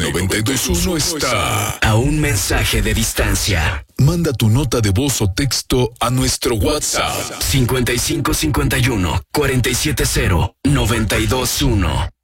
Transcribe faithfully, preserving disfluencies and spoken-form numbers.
noventa y dos punto uno está a un mensaje de distancia. Manda tu nota de voz o texto a nuestro WhatsApp cincuenta y cinco cincuenta y uno cuarenta y siete cero noventa y dos uno.